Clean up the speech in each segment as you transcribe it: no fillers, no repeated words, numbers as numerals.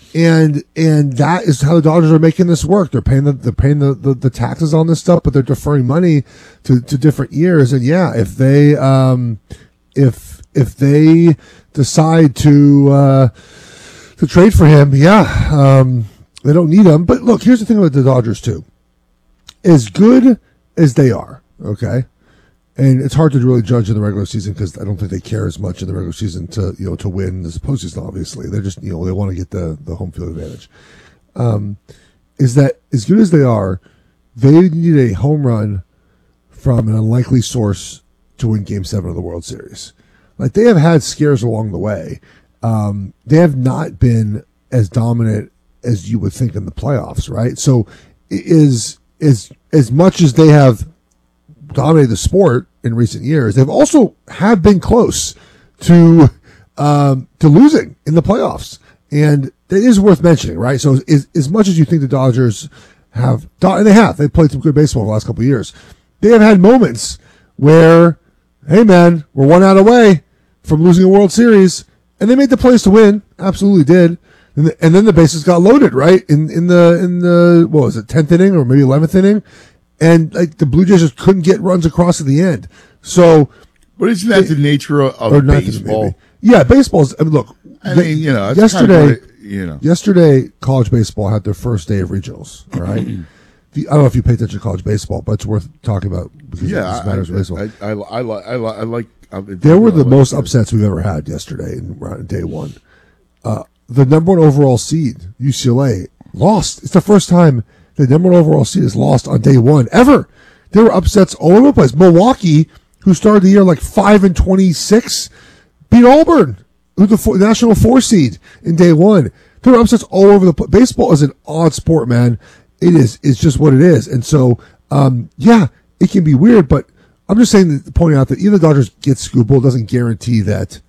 And that is how the Dodgers are making this work. They're paying the taxes on this stuff, but they're deferring money to different years. And yeah, if they decide to trade for him, they don't need him. But look, here's the thing about the Dodgers too. As good as they are, okay, and it's hard to really judge in the regular season because I don't think they care as much in the regular season to win as the postseason. Obviously, they're just they want to get the home field advantage. Is that as good as they are? They need a home run from an unlikely source to win Game 7 of the World Series. Like, they have had scares along the way. They have not been as dominant as you would think in the playoffs, right? So, as much as they have dominated the sport in recent years, they've also have been close to losing in the playoffs, and it is worth mentioning, right? So, as much as you think the Dodgers have, and they've played some good baseball in the last couple of years, they have had moments where, hey man, we're 1 out away from losing a World Series, and they made the plays to win. Absolutely did. And then the bases got loaded, right? In the what was it, 10th inning or maybe 11th inning, and like the Blue Jays just couldn't get runs across at the end. So, but isn't that the nature of baseball? Yeah, baseball's. I mean, look, yesterday, yesterday college baseball had their first day of regionals, right? I don't know if you pay attention to college baseball, but it's worth talking about because it matters baseball. I like. There were the most upsets we've ever had yesterday in day one. The number 1 overall seed, UCLA, lost. It's the first time the number 1 overall seed is lost on day one ever. There were upsets all over the place. Milwaukee, who started the year like 5-26, beat Auburn, who's the national 4 seed in day one. There were upsets all over the place. Baseball is an odd sport, man. It's just what it is. And so, it can be weird, but I'm just pointing out that even the Dodgers get Scooball doesn't guarantee that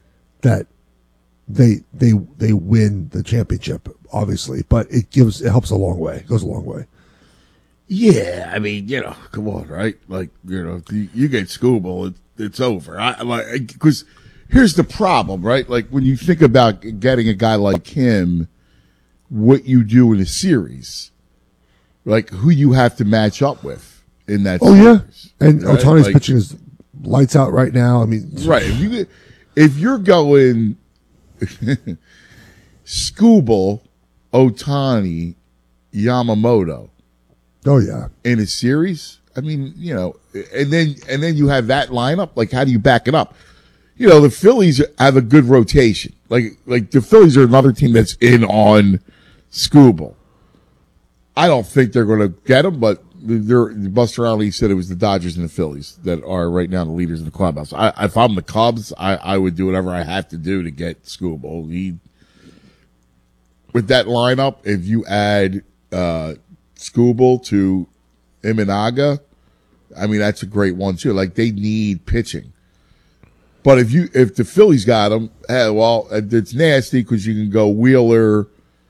they win the championship, obviously, but it helps a long way. It goes a long way. Yeah, I mean, come on, right? Like, you get Scooball, it's over. Because here's the problem, right? Like, when you think about getting a guy like him, what you do in a series, like who you have to match up with in that series. Yeah. And right? Ohtani's pitching is lights out right now. I mean, right. If you're going Scooball, Ohtani, Yamamoto. Oh yeah. In a series, I mean, and then you have that lineup. Like, how do you back it up? The Phillies have a good rotation. Like the Phillies are another team that's in on Scooball. I don't think they're going to get him, but Buster Olney said it was the Dodgers and the Phillies that are right now the leaders in the clubhouse. If I'm the Cubs, I would do whatever I have to do to get Scooball. With that lineup, if you add Scooball to Imanaga, I mean, that's a great one too. Like, they need pitching. But if the Phillies got him, it's nasty because you can go Wheeler,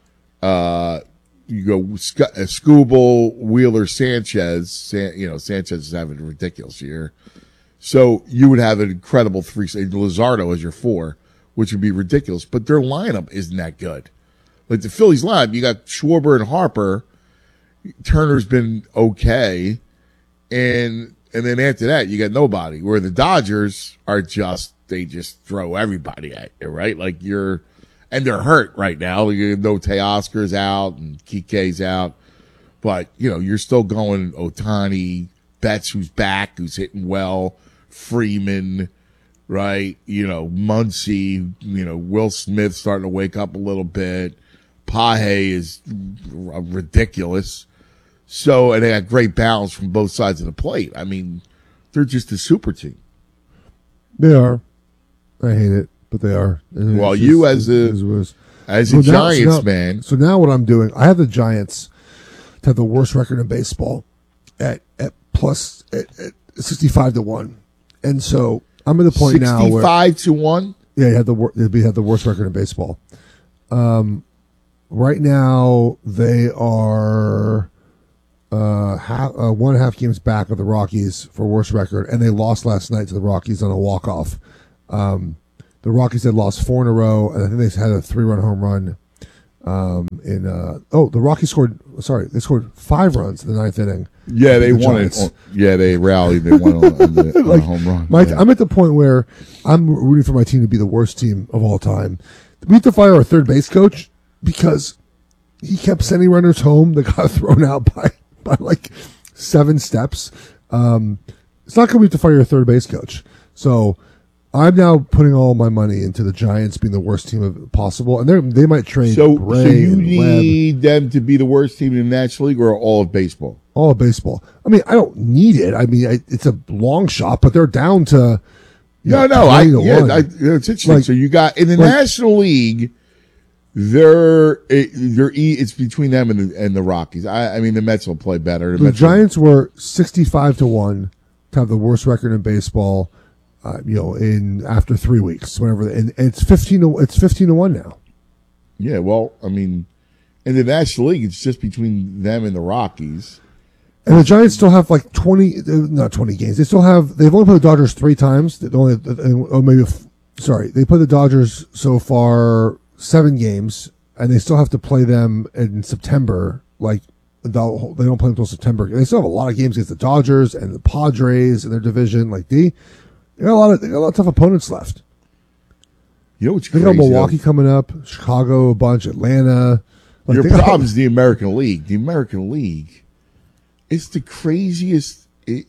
you go Scooball, Wheeler, Sanchez. Sanchez is having a ridiculous year. So you would have an incredible 3. Luzardo as your 4, which would be ridiculous. But their lineup isn't that good. Like the Phillies lineup, you got Schwarber and Harper. Turner's been okay. And then after that, you got nobody. Where the Dodgers are they just throw everybody at you, right? Like and they're hurt right now. Teoscar's out and Kike's out. But, you're still going Ohtani, Betts, who's back, who's hitting well, Freeman, right? Muncy, Will Smith starting to wake up a little bit. Pahe is ridiculous. So, and they got great balance from both sides of the plate. I mean, they're just a super team. They are. I hate it, but they are. Well, as a Giants man. So now what I'm doing, I have the Giants to have the worst record in baseball at 65-1. And so I'm at the point now where 65-1? Yeah, they had the worst record in baseball. Right now they are 1.5 games back of the Rockies for worst record, and they lost last night to the Rockies on a walk-off. The Rockies had lost 4 in a row, and I think they had a 3-run home run The Rockies scored. Sorry, they scored 5 runs in the 9th inning. Yeah, they won it. Yeah, they rallied. They won on the home run. I'm at the point where I'm rooting for my team to be the worst team of all time. We have to fire our third base coach because he kept sending runners home that got thrown out by like 7 steps. It's not going to be to fire your third base coach. So I'm now putting all my money into the Giants being the worst team possible, and they might trade. So Bray you and need Webb. them to be the worst team in the National League or all of baseball? All of baseball. I mean, I don't need it. I mean, it's a long shot, but they're down to. It's interesting. So you got in the National League, it's between them and the Rockies. I mean, the Mets will play better. The Giants were 65-1 to have the worst record in baseball. In after 3 weeks, whatever, and it's 15-1 now. Yeah, well, I mean, in the National League, it's just between them and the Rockies. And the Giants still have like 20 games. They've only played the Dodgers 3 times. They played the Dodgers so far 7 games, and they still have to play them in September. Like, they don't play them until September. They still have a lot of games against the Dodgers and the Padres in their division. Like, they got a lot of tough opponents left. You know what's crazy? They got Milwaukee coming up, Chicago a bunch, Atlanta. Your problem is the American League. The American League, it's the craziest.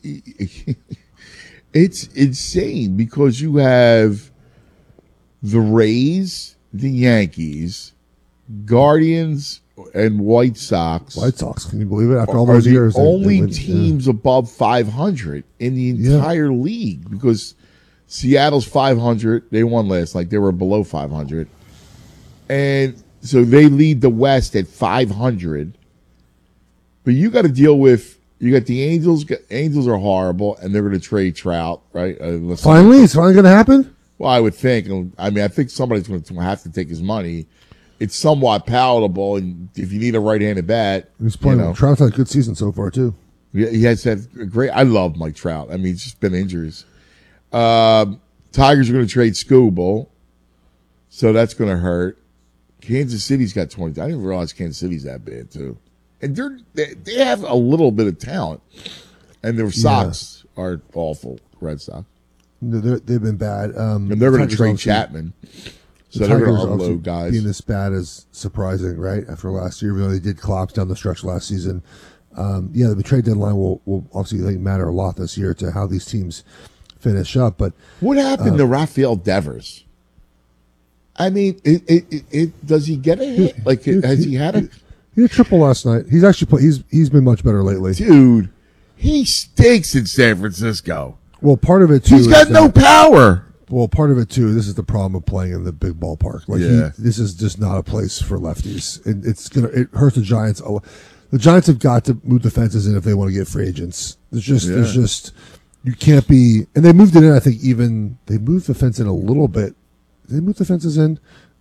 It's insane because you have the Rays, the Yankees, Guardians, and White Sox. White Sox, can you believe it? After all those years, only teams above 500 in the entire league because Seattle's 500. They won last night. They were below 500, and so they lead the West at 500. But you got to deal with. You got the Angels. Angels are horrible, and they're going to trade Trout, right? It's finally going to happen. Well, I would think. I mean, I think somebody's going to have to take his money. It's somewhat palatable, and if you need a right-handed bat, he's playing. Trout's had a good season so far too. Yeah, he has had great. I love Mike Trout. I mean, it's just been injuries. Tigers are going to trade Skubal, so that's going to hurt. Kansas City's got 20. I didn't realize Kansas City's that bad too, and they have a little bit of talent, and their Sox are awful. Red Sox. They've been bad, and they're going to trade Chapman. So they're going to unload guys. Being this bad is surprising, right? After last year, even though they did collapse down the stretch last season. The trade deadline will obviously matter a lot this year to how these teams finish up. But what happened to Rafael Devers? I mean, does he get a hit? Has he had a? He had a triple last night. He's actually he's been much better lately, dude. He stinks in San Francisco. Well, part of it too. He's got no power. Well, part of it too. This is the problem of playing in the big ballpark. This is just not a place for lefties. It hurts the Giants. The Giants have got to move the fences in if they want to get free agents. There's just you can't be. And they moved it in. I think they moved the fence in a little bit. Did they move the fences in?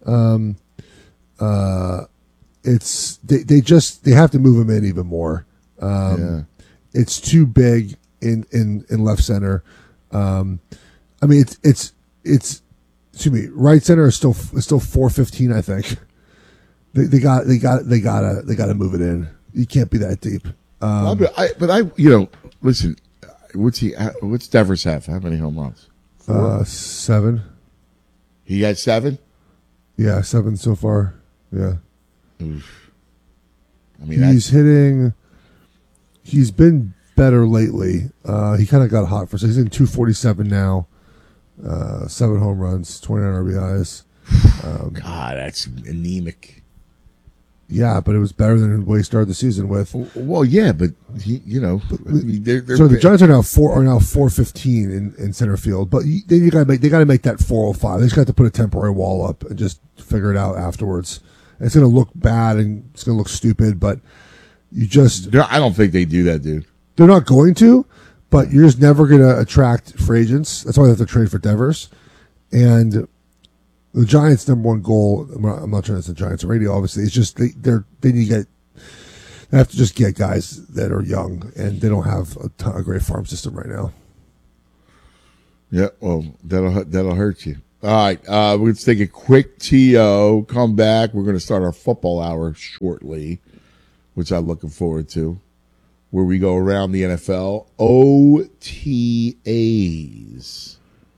They have to move them in even more. It's too big in left center. I mean, it's excuse me, right center is still 415. I think they gotta move it in. You can't be that deep. Listen. What's Devers have? How many home runs? 7. He had 7. Yeah, 7 so far. Yeah. Oof. I mean, he's been better lately. He kind of got hot he's in 247 now. 7 home runs, 29 RBIs. God, that's anemic. Yeah, but it was better than what he started the season with. Well, yeah, but the Giants are now 415 in center field, but they got to make that 405. They just got to put a temporary wall up and just figure it out afterwards. It's going to look bad and it's going to look stupid, but I don't think they do that, dude. They're not going to, but you're just never going to attract free agents. That's why they have to trade for Devers. And the Giants' number one goal, I'm not trying to say Giants radio, obviously, it's just they have to just get guys that are young, and they don't have a great farm system right now. Yeah, well, that'll hurt you. All right. We're going to take a quick TO, come back. We're going to start our football hour shortly, which I'm looking forward to, where we go around the NFL. OTAs.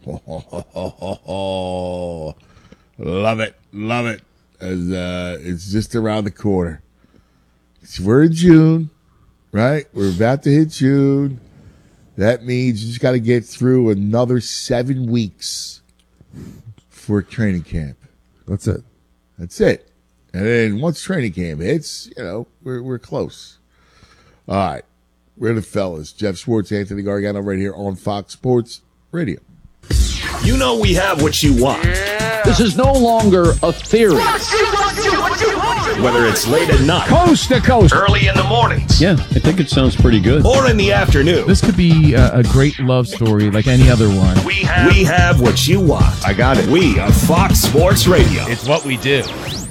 Love it. Love it. As, it's just around the corner. We're in June, right? We're about to hit June. That means you just got to get through another 7 weeks for training camp. That's it. That's it. And then once training camp hits, we're close. All right. We're the fellas. Jeff Schwartz, Anthony Gargano right here on Fox Sports Radio. You know we have what you want. This is no longer a theory. Whether it's late at night, Coast to coast, early in the mornings, Yeah, I think it sounds pretty good. or in the afternoon, This could be a great love story like any other one. we have what you want. I got it. We are Fox Sports Radio. It's what we do.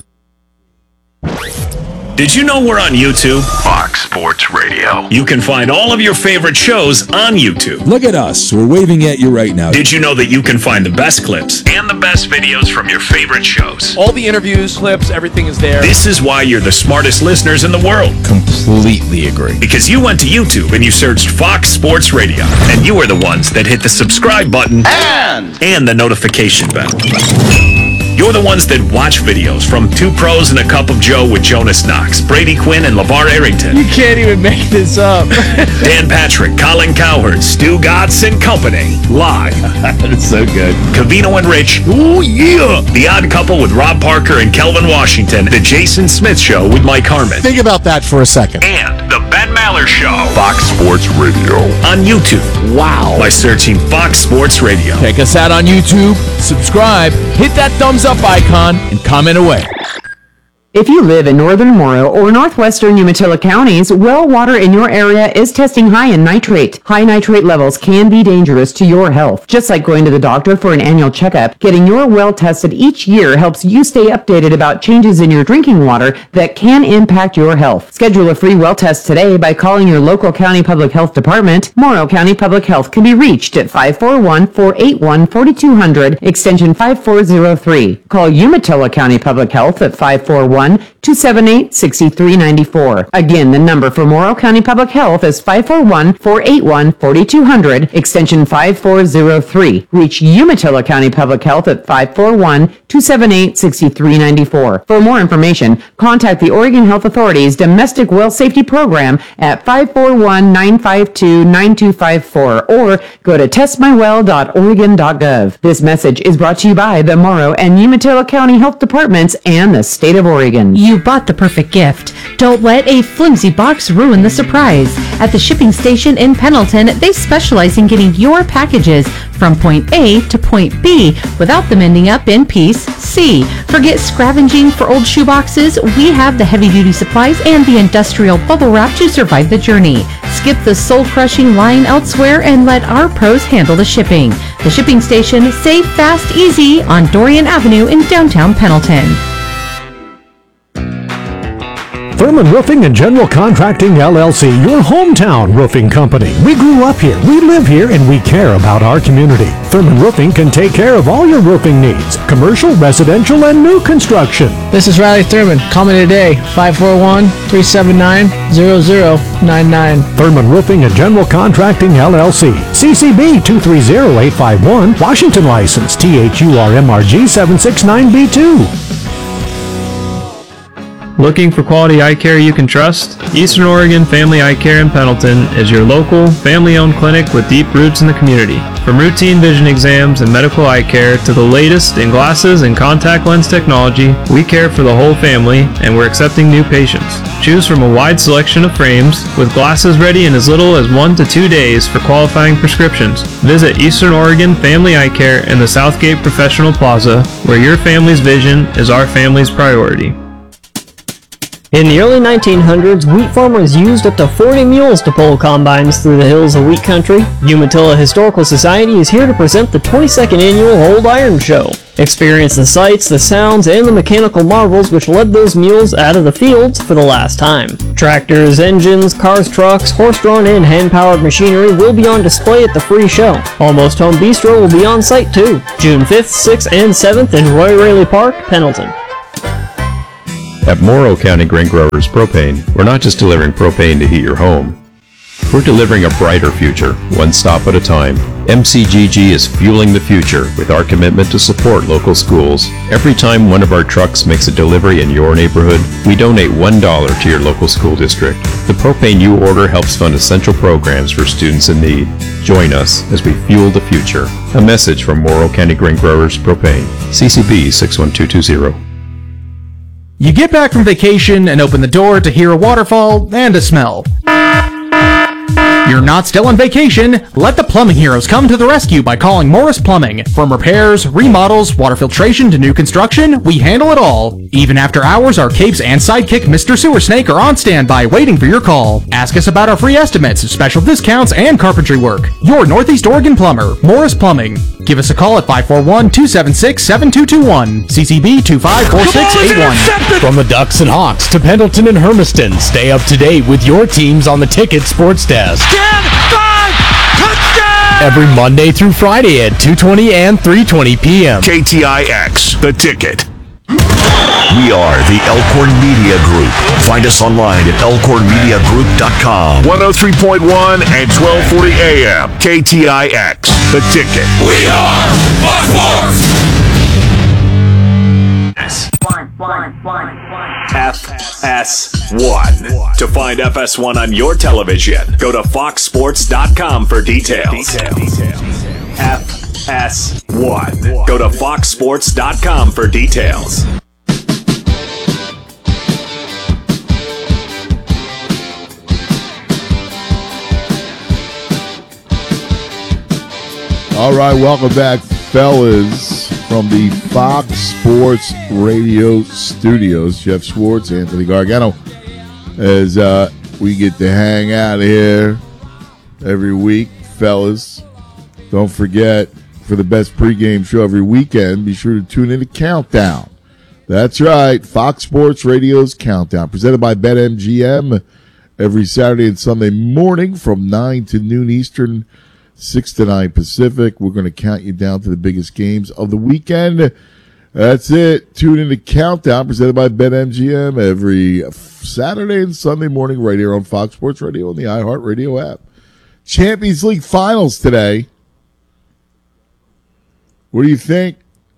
Did you know we're on YouTube? Fox Sports Radio. You can find all of your favorite shows on YouTube. Look at us. We're waving at you right now. Did you know that you can find the best clips and the best videos from your favorite shows? All the interviews, clips, everything is there. This is why you're the smartest listeners in the world. Completely agree. Because you went to YouTube and you searched Fox Sports Radio. And you are the ones that hit the subscribe button and the notification bell. You're the ones that watch videos from Two Pros and a Cup of Joe with Jonas Knox, Brady Quinn, and LeVar Arrington. You can't even make this up. Dan Patrick, Colin Cowherd, Stu Gotts and Company. Live. That's so good. Cavino and Rich. Ooh, yeah. The Odd Couple with Rob Parker and Kelvin Washington. The Jason Smith Show with Mike Harmon. Think about that for a second. And The Ben Maller Show. Fox Sports Radio. On YouTube. Wow. By searching Fox Sports Radio. Check us out on YouTube, subscribe, hit that thumbs up icon, and comment away. If you live in northern Morrow or northwestern Umatilla counties, well water in your area is testing high in nitrate. High nitrate levels can be dangerous to your health. Just like going to the doctor for an annual checkup, getting your well tested each year helps you stay updated about changes in your drinking water that can impact your health. Schedule a free well test today by calling your local county public health department. Morrow County Public Health can be reached at 541-481-4200, extension 5403. Call Umatilla County Public Health at 541-278-6394. Again, the number for Morrow County Public Health is 541-481-4200, extension 5403. Reach Umatilla County Public Health at 541-278-6394. For more information, contact the Oregon Health Authority's Domestic Well Safety Program at 541-952-9254 or go to testmywell.oregon.gov. This message is brought to you by the Morrow and Umatilla County Health Departments and the state of Oregon. You bought the perfect gift. Don't let a flimsy box ruin the surprise. At the shipping station in Pendleton, they specialize in getting your packages from point A to point B without them ending up in piece C. Forget scavenging for old shoeboxes. We have the heavy-duty supplies and the industrial bubble wrap to survive the journey. Skip the soul-crushing line elsewhere and let our pros handle the shipping. The shipping station, safe, fast, easy on Dorian Avenue in downtown Pendleton. Furman Roofing and General Contracting LLC, your hometown roofing company. We grew up here, we live here, and we care about our community. Furman Roofing can take care of all your roofing needs, commercial, residential, and new construction. This is Riley Thurman. Call me today, 541-379-0099. Furman Roofing and General Contracting LLC, CCB 230851, Washington license, THURMRG 769B2. Looking for quality eye care you can trust? Eastern Oregon Family Eye Care in Pendleton is your local, family-owned clinic with deep roots in the community. From routine vision exams and medical eye care to the latest in glasses and contact lens technology, we care for the whole family and we're accepting new patients. Choose from a wide selection of frames with glasses ready in as little as 1 to 2 days for qualifying prescriptions. Visit Eastern Oregon Family Eye Care in the Southgate Professional Plaza, where your family's vision is our family's priority. In the early 1900s, wheat farmers used up to 40 mules to pull combines through the hills of wheat country. Umatilla Historical Society is here to present the 22nd annual Old Iron Show. Experience the sights, the sounds, and the mechanical marvels which led those mules out of the fields for the last time. Tractors, engines, cars, trucks, horse-drawn and hand-powered machinery will be on display at the free show. Almost Home Bistro will be on site too, June 5th, 6th, and 7th in Roy Raley Park, Pendleton. At Morrow County Grain Growers Propane, we're not just delivering propane to heat your home. We're delivering a brighter future, one stop at a time. MCGG is fueling the future with our commitment to support local schools. Every time one of our trucks makes a delivery in your neighborhood, we donate $1 to your local school district. The propane you order helps fund essential programs for students in need. Join us as we fuel the future. A message from Morrow County Grain Growers Propane. CCB 61220. You get back from vacation and open the door to hear a waterfall and a smell. You're not still on vacation. Let the plumbing heroes come to the rescue by calling Morris Plumbing. From repairs, remodels, water filtration to new construction, we handle it all. Even after hours, our capes and sidekick Mr. Sewer Snake are on standby waiting for your call. Ask us about our free estimates, special discounts, and carpentry work. Your Northeast Oregon plumber, Morris Plumbing. Give us a call at 541-276-7221. CCB 254681. From the Ducks and Hawks to Pendleton and Hermiston, stay up to date with your teams on the Ticket Sports Desk. 10, 5, touchdown! Every Monday through Friday at 2:20 and 3:20 p.m. KTIX, The Ticket. We are the Elkhorn Media Group. Find us online at elkhornmediagroup.com. 103.1 and 1240 AM. KTIX, The Ticket. We are Fox Sports! FS1. To find FS1 on your television, go to foxsports.com for details. FS1. Go to foxsports.com for details. All right, welcome back, fellas, from the Fox Sports Radio studios. Jeff Schwartz, Anthony Gargano, as we get to hang out here every week, fellas. Don't forget, for the best pregame show every weekend, be sure to tune in to Countdown. That's right, Fox Sports Radio's Countdown, presented by BetMGM, every Saturday and Sunday morning from 9 to noon Eastern, 6 to 9 Pacific. We're going to count you down to the biggest games of the weekend. That's it. Tune in to Countdown, presented by BetMGM, every Saturday and Sunday morning right here on Fox Sports Radio and the iHeartRadio app. Champions League finals today. What do you think?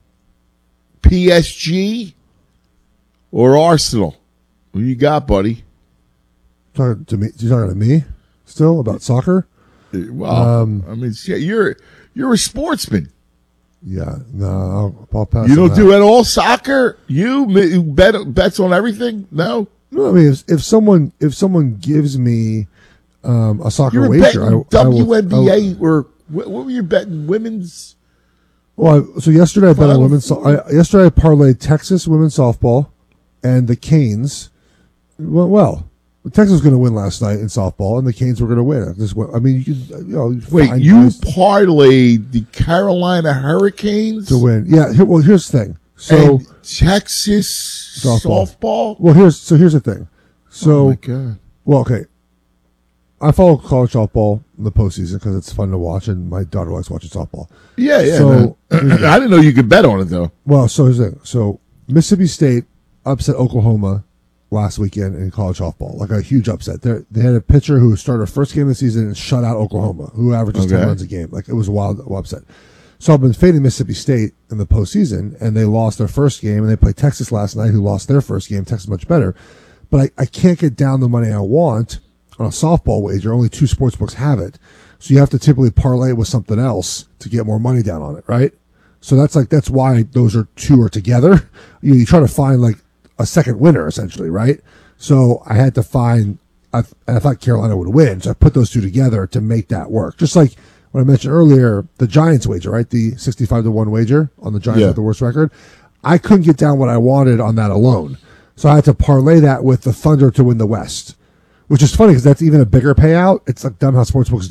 PSG or Arsenal? Who you got, buddy? Talking to me? You talking to me still about soccer? Well, I mean, you're a sportsman. Yeah, no, I'll pass. You don't do at all soccer. You bets on everything. No, I mean, if someone gives me a soccer wager, WNBA or what were you betting? Women's. Well, so yesterday I bet on women's. Yesterday I parlayed Texas women's softball and the Canes. Well. Texas was going to win last night in softball, and the Canes were going to win. I mean, you parlayed the Carolina Hurricanes to win. Yeah. Here's the thing. So and Texas softball. Well, here's the thing. So, oh my God. Well, okay. I follow college softball in the postseason because it's fun to watch, and my daughter likes watching softball. Yeah. So I didn't know you could bet on it though. Well, so here's the thing. So Mississippi State upset Oklahoma last weekend in college softball, like a huge upset. They had a pitcher who started her first game of the season and shut out Oklahoma, who averages 10 runs a game. Like, it was a wild upset. So I've been fading Mississippi State in the postseason, and they lost their first game, and they played Texas last night, who lost their first game. Texas much better. But I can't get down the money I want on a softball wager. Only 2 sportsbooks have it. So you have to typically parlay it with something else to get more money down on it, right? So that's why those 2 are together. You try to find, like, a second winner, essentially, right? So I had to find, I thought Carolina would win, so I put those 2 together to make that work. Just like when I mentioned earlier, the Giants wager, right? The 65-1 wager on the Giants with the worst record. I couldn't get down what I wanted on that alone. So I had to parlay that with the Thunder to win the West, which is funny because that's even a bigger payout. It's like dumb how sportsbooks do that.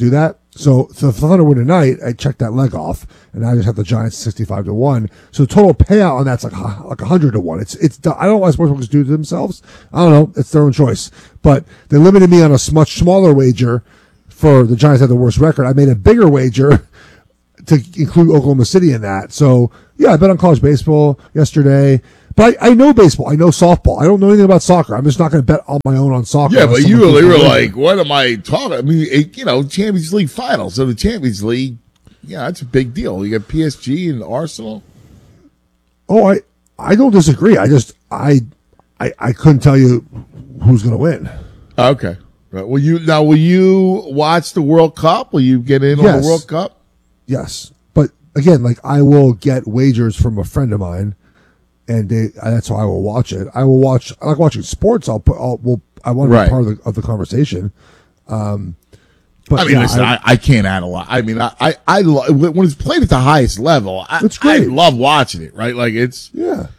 So if the Thunder win tonight, I check that leg off, and I just have the Giants 65-1. So the total payout on that's like 100-1. It's I don't know why sportsbooks do it to themselves. I don't know. It's their own choice. But they limited me on a much smaller wager for the Giants had the worst record. I made a bigger wager to include Oklahoma City in that. So yeah, I bet on college baseball yesterday. But I know baseball. I know softball. I don't know anything about soccer. I'm just not going to bet on my own on soccer. Yeah, but you were like, what am I talking? I mean, Champions League finals. So the Champions League, yeah, that's a big deal. You got PSG and Arsenal. Oh, I don't disagree. I couldn't tell you who's going to win. Okay. Right. Will you watch the World Cup? Will you get in on the World Cup? Yes. But again, like I will get wagers from a friend of mine. And that's how I will watch it. I like watching sports. I want to be part of the conversation. But I mean, listen, I can't add a lot. I mean, I when it's played at the highest level, it's great. I love watching it. Right, like it's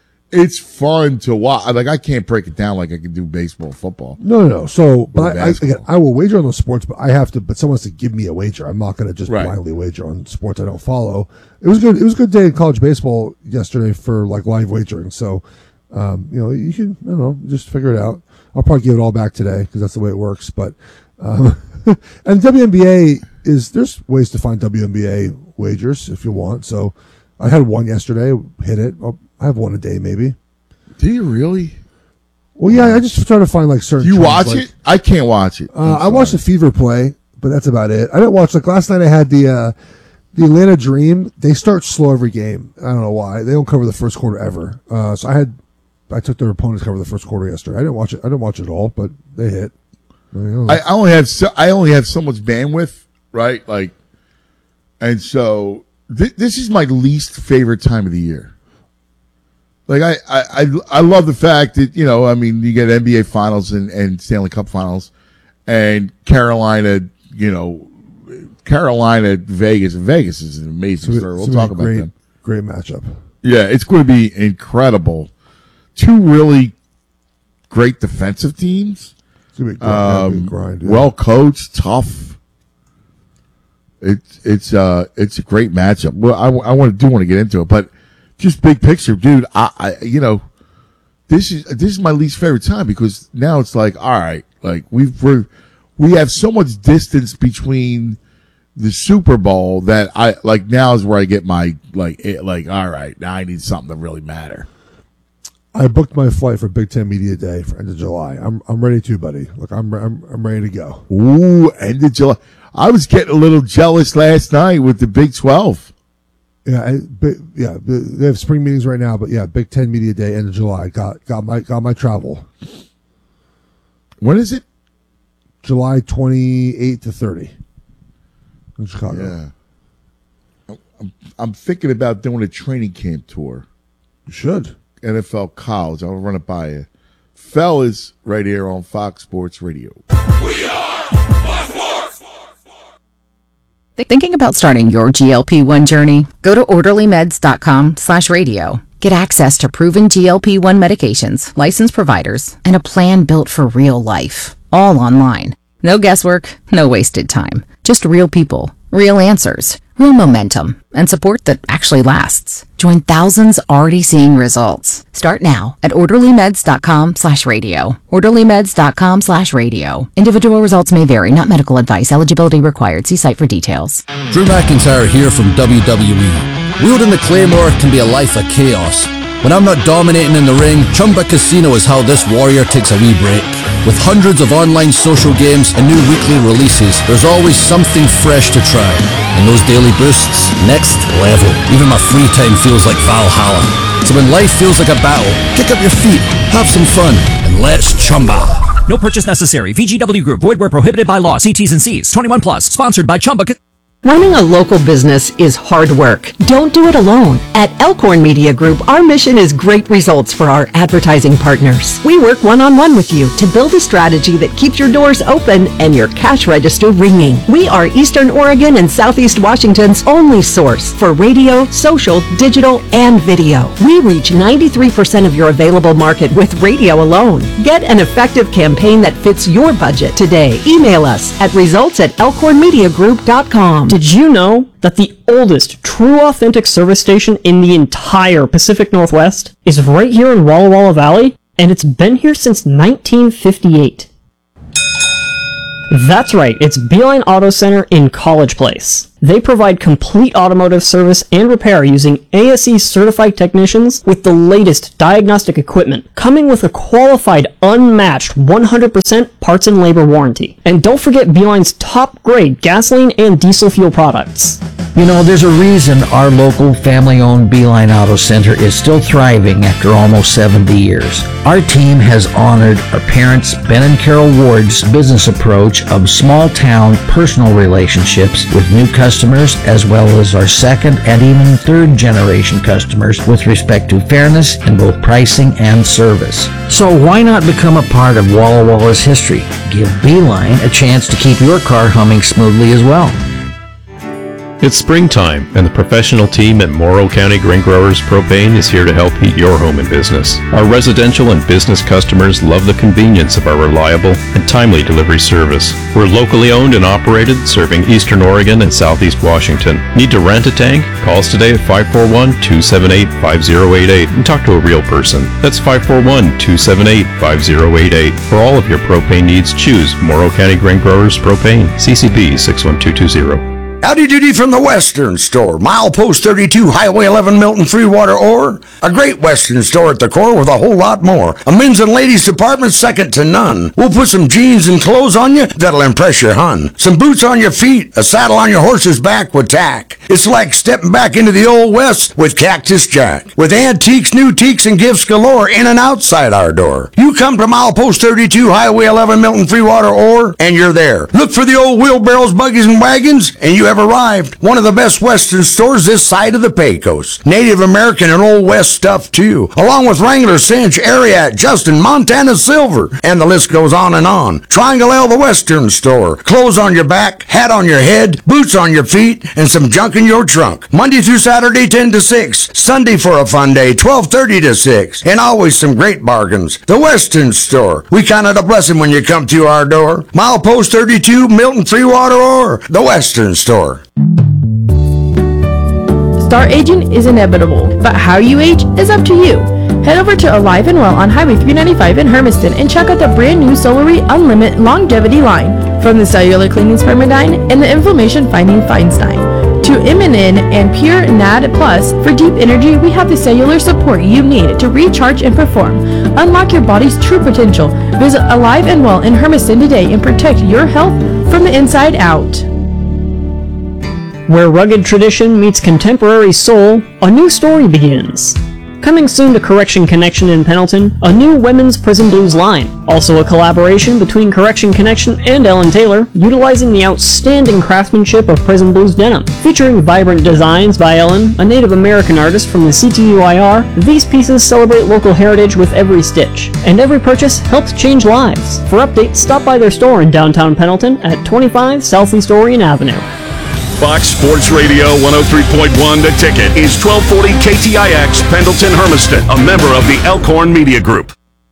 fun to watch. Like I can't break it down like I can do baseball, or football. No. So, but I will wager on the sports, but I have to. But someone has to give me a wager. I'm not going to just blindly wager on sports I don't follow. It was good. It was a good day in college baseball yesterday for like live wagering. So, you can I don't know, just figure it out. I'll probably give it all back today because that's the way it works. But and WNBA there's ways to find WNBA wagers if you want. So I had one yesterday, hit it. I have one a day maybe. Do you really? Well, yeah, I just try to find like certain. You watch it? I can't watch it. I watched the Fever play, but that's about it. I didn't watch like last night. I had the Atlanta Dream. They start slow every game. I don't know why. They don't cover the first quarter ever. So I took their opponents cover the first quarter yesterday. I didn't watch it. I didn't watch it all, but they hit. I only have so much bandwidth, right? Like, and so this is my least favorite time of the year. Like I love the fact that you get NBA Finals and Stanley Cup Finals, and Carolina, Vegas. Vegas is an amazing story. We'll talk about them. Great matchup. Yeah, it's going to be incredible. Two really great defensive teams. It's going to be a grind. Well coached, tough. It's a great matchup. Well, I want to get into it, but. Just big picture, dude. This is my least favorite time because now it's like, all right, like we have so much distance between the Super Bowl that I like now is where I get my all right, now I need something to really matter. I booked my flight for Big Ten Media Day for end of July. I'm ready to, buddy. Look, I'm ready to go. Ooh, end of July. I was getting a little jealous last night with the Big 12. Yeah, they have spring meetings right now, but yeah, Big Ten Media Day, end of July. Got my travel. When is it? July 28 to 30 in Chicago. Yeah, I'm thinking about doing a training camp tour. You should. NFL college. I'll run it by you. Fellas, right here on Fox Sports Radio. We are Fox Sports. Thinking about starting your GLP-1 journey? Go to orderlymeds.com/radio. Get access to proven GLP-1 medications, licensed providers, and a plan built for real life. All online. No guesswork, no wasted time. Just real people, real answers, real momentum, and support that actually lasts. Join thousands already seeing results. Start now at orderlymeds.com/radio. orderlymeds.com/radio. Individual results may vary, not medical advice. Eligibility required. See site for details. Drew McIntyre here from WWE. Wielding the Claymore can be a life of chaos. When I'm not dominating in the ring, Chumba Casino is how this warrior takes a wee break. With hundreds of online social games and new weekly releases, there's always something fresh to try. And those daily boosts, next level. Even my free time feels like Valhalla. So when life feels like a battle, kick up your feet, have some fun, and let's Chumba. No purchase necessary. VGW Group. Void where prohibited by law. See T's and C's. 21 plus. Sponsored by Chumba. Running a local business is hard work. Don't do it alone. At Elkhorn Media Group, our mission is great results for our advertising partners. We work one-on-one with you to build a strategy that keeps your doors open and your cash register ringing. We are Eastern Oregon and Southeast Washington's only source for radio, social, digital, and video. We reach 93% of your available market with radio alone. Get an effective campaign that fits your budget today. Email us at results@elkhornmediagroup.com. Did you know that the oldest true authentic service station in the entire Pacific Northwest is right here in Walla Walla Valley? And it's been here since 1958. That's right, it's Beeline Auto Center in College Place. They provide complete automotive service and repair using ASE certified technicians with the latest diagnostic equipment, coming with a qualified, unmatched 100% parts and labor warranty. And don't forget Beeline's top grade gasoline and diesel fuel products. You know, there's a reason our local family-owned Beeline Auto Center is still thriving after almost 70 years. Our team has honored our parents, Ben and Carol Ward's business approach of small-town personal relationships with new customers, as well as our second and even third-generation customers with respect to fairness in both pricing and service. So why not become a part of Walla Walla's history? Give Beeline a chance to keep your car humming smoothly as well. It's springtime, and the professional team at Morrow County Grain Growers Propane is here to help heat your home and business. Our residential and business customers love the convenience of our reliable and timely delivery service. We're locally owned and operated, serving Eastern Oregon and Southeast Washington. Need to rent a tank? Call us today at 541-278-5088 and talk to a real person. That's 541-278-5088. For all of your propane needs, choose Morrow County Grain Growers Propane, CCP 61220. Howdy doody from the Western Store. Milepost 32, Highway 11, Milton, Freewater, Ore. A great Western store at the core with a whole lot more. A men's and ladies department second to none. We'll put some jeans and clothes on you that'll impress your hun. Some boots on your feet, a saddle on your horse's back with tack. It's like stepping back into the Old West with Cactus Jack. With antiques, new teaks, and gifts galore in and outside our door. You come to Milepost 32, Highway 11, Milton, Freewater, Ore, and you're there. Look for the old wheelbarrows, buggies, and wagons, and you have arrived. One of the best Western stores this side of the Pecos. Native American and Old West stuff too, along with Wrangler, Cinch, Ariat, Justin, Montana Silver, and the list goes on and on. Triangle L, the Western Store. Clothes on your back, hat on your head, boots on your feet, and some junk in your trunk. Monday through Saturday 10 to 6. Sunday for a fun day 12:30 to 6. And always some great bargains. The Western Store. We count it a blessing when you come to our door. Milepost 32, Milton, Freewater, or the Western Store. Star aging is inevitable, but how you age is up to you. Head over to Alive and Well on Highway 395 in Hermiston and check out the brand new Solary Unlimited Longevity line. From the cellular cleaning Spermidine and the inflammation fighting Feinstein to Immunin and Pure NAD Plus, for deep energy we have the cellular support you need to recharge and perform. Unlock your body's true potential. Visit Alive and Well in Hermiston today and protect your health from the inside out. Where rugged tradition meets contemporary soul, a new story begins. Coming soon to Correction Connection in Pendleton, a new women's Prison Blues line. Also a collaboration between Correction Connection and Ellen Taylor, utilizing the outstanding craftsmanship of Prison Blues denim. Featuring vibrant designs by Ellen, a Native American artist from the CTUIR, these pieces celebrate local heritage with every stitch. And every purchase helps change lives. For updates, stop by their store in downtown Pendleton at 25 Southeast Orion Avenue. Fox Sports Radio 103.1 The Ticket is 1240 KTIX Pendleton Hermiston, a member of the Elkhorn Media Group.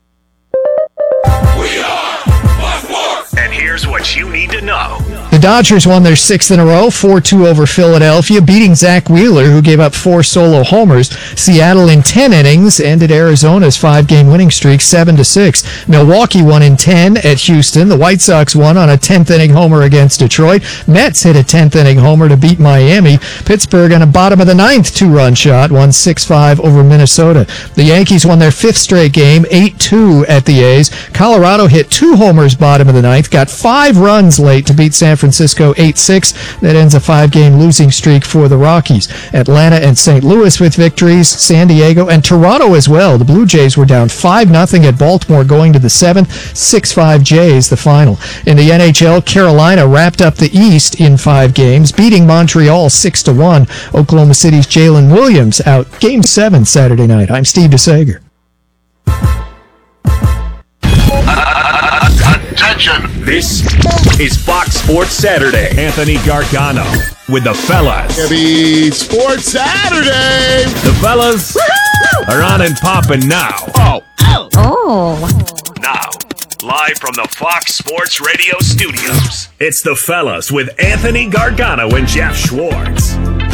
And here's what you need to know. The Dodgers won their sixth in a row, 4-2 over Philadelphia, beating Zach Wheeler, who gave up 4 solo homers. Seattle in 10 innings ended Arizona's 5-game winning streak 7-6. Milwaukee won in 10 at Houston. The White Sox won on a 10th-inning homer against Detroit. Mets hit a 10th-inning homer to beat Miami. Pittsburgh on a bottom-of-the-ninth 2-run shot won 6-5 over Minnesota. The Yankees won their 5th straight game, 8-2 at the A's. Colorado hit 2 homers bottom of the ninth, got 5 5 runs late to beat San Francisco 8-6. That ends a 5-game losing streak for the Rockies. Atlanta and St. Louis with victories. San Diego and Toronto as well. The Blue Jays were down 5-0 at Baltimore going to the 7th. 6-5 Jays the final. In the NHL, Carolina wrapped up the East in 5 games, beating Montreal 6-1. Oklahoma City's Jalen Williams out Game 7 Saturday night. I'm Steve DeSager. Attention! This is Fox Sports Saturday. Anthony Gargano with the fellas. Happy Sports Saturday! The fellas are on and popping now. Now, live from the Fox Sports Radio studios, it's the fellas with Anthony Gargano and Jeff Schwartz.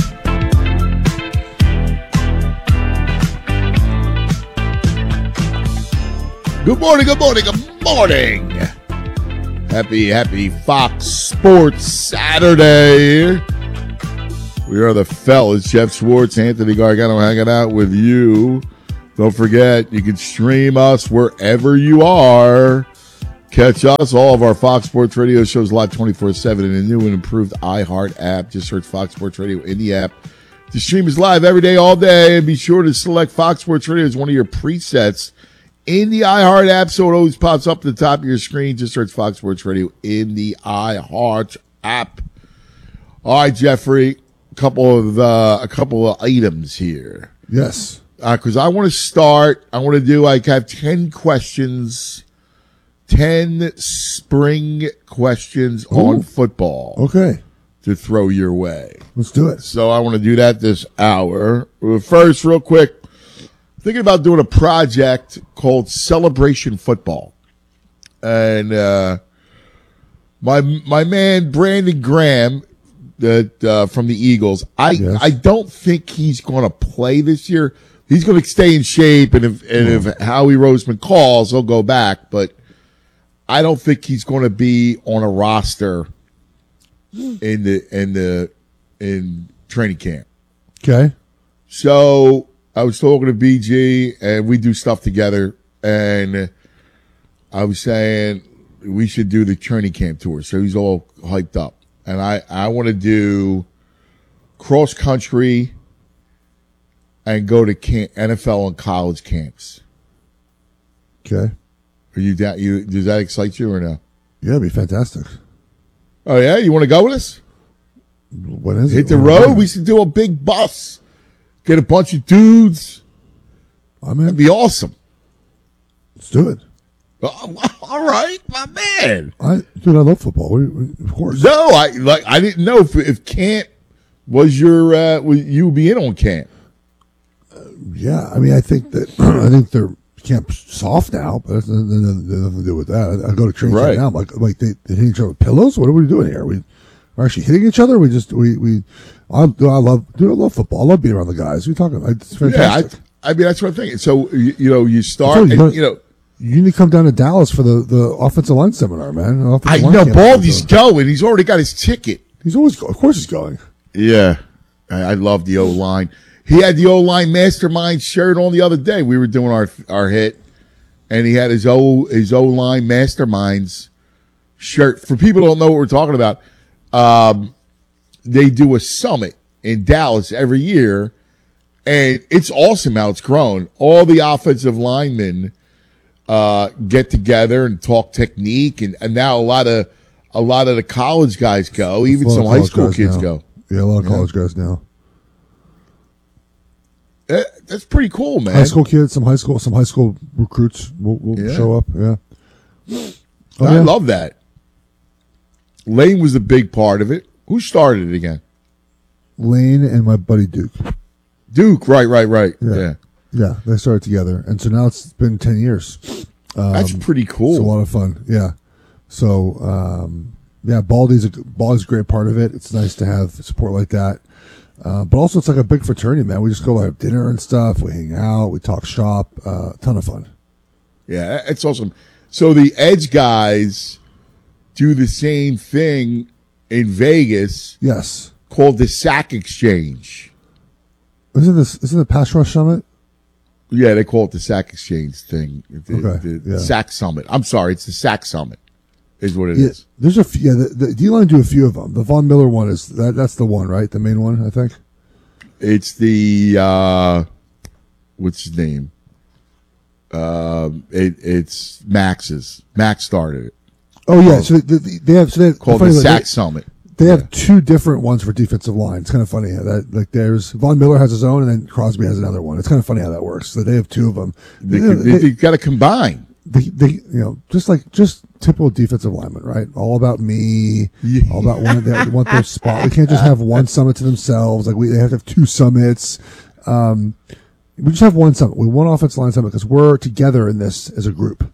Good morning, good morning, good morning. Happy Fox Sports Saturday. We are the fellas, Jeff Schwartz, Anthony Gargano, hanging out with you. Don't forget, you can stream us wherever you are. Catch us, all of our Fox Sports Radio shows live 24/7 in a new and improved iHeart app. Just search Fox Sports Radio in the app. The stream is live every day, all day, and be sure to select Fox Sports Radio as one of your presets in the iHeart app, so it always pops up at the top of your screen. Just search Fox Sports Radio in the iHeart app. All right, Jeffrey, a couple of items here. Yes. Because I want to start. I want to do. I have 10 questions, 10 spring questions on football. Okay. To throw your way. Let's do it. So I want to do that this hour. First, real quick. Thinking about doing a project called Celebration Football. And my man Brandon Graham from the Eagles, I don't think he's going to play this year. He's going to stay in shape, and if Howie Roseman calls, he'll go back. But I don't think he's going to be on a roster in training camp. Okay. So I was talking to BG, and we do stuff together, and I was saying we should do the training camp tour. So he's all hyped up. And I want to do cross country and go to NFL and college camps. Okay. Are you does that excite you or no? Yeah, it'd be fantastic. Oh, yeah? You want to go with us? What is it? Hit the road? We should do a big bus. Get a bunch of dudes. That'd be awesome. Let's do it. All right, my man. I love football. Of course. No, I didn't know if camp was your you be in on camp. Yeah, I mean, I think their camp's soft now, but that's nothing to do with that. I go to training camp now. I'm like they hit each other with pillows. What are we doing here? We're actually hitting each other. I love football. I love being around the guys. What are you talking about? It's fantastic. Yeah, I mean that's what I'm thinking. So you start. You need to come down to Dallas for the offensive line seminar, man. I know Baldy's going. He's already got his ticket. He's always of course he's going. Yeah, I love the O-line. He had the O-line mastermind shirt on the other day. We were doing our hit, and he had his O-line masterminds shirt. For people who don't know what we're talking about, they do a summit in Dallas every year, and it's awesome how it's grown. All the offensive linemen get together and talk technique, and now a lot of the college guys go. Even some high school kids go. Yeah, a lot of college guys now. That's pretty cool, man. High school kids, some high school recruits will show up. Yeah, I love that. Lane was a big part of it. Who started it again? Lane and my buddy Duke. Duke, right. Yeah, they started together, and so now it's been 10 years. That's pretty cool. It's a lot of fun. Yeah. So, Baldy's a great part of it. It's nice to have support like that. But also it's like a big fraternity, man. We just go have dinner and stuff. We hang out. We talk shop. Ton of fun. Yeah, it's awesome. So the Edge guys do the same thing in Vegas. Yes. Called the Sack Exchange. Isn't it Pass Rush Summit? Yeah, they call it the Sack Exchange thing. The Sack Summit. I'm sorry, it's the Sack Summit. is what it is. There's a few. Yeah, the D-line do a few of them. The Von Miller one is that's the one, right? The main one, I think. It's the what's his name? It's Max's. Max started it. Oh yeah, so they have called the Sack Summit. They have two different ones for defensive line. It's kind of funny how that, like, there's Von Miller has his own, and then Crosby has another one. It's kind of funny how that works. So they have two of them. They got to combine. They just typical defensive linemen, right? All about me. Yeah. All about they want their spot. They can't just have one summit to themselves. Like they have to have two summits. We just have one summit. We one offensive line summit because we're together in this as a group.